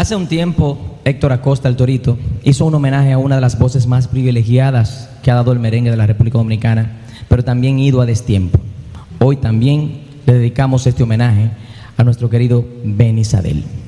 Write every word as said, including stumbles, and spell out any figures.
Hace un tiempo, Héctor Acosta, el Torito, hizo un homenaje a una de las voces más privilegiadas que ha dado el merengue de la República Dominicana, pero también ido a destiempo. Hoy también le dedicamos este homenaje a nuestro querido Benny Sadel.